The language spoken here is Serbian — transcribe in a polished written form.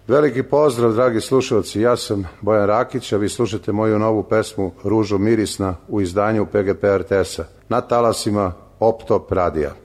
Veliki pozdrav, dragi slušalci, ja sam Bojan Rakić, a vi slušate moju novu pesmu Ružo mirisna u izdanju PGP RTS-a na talasima Optop radija.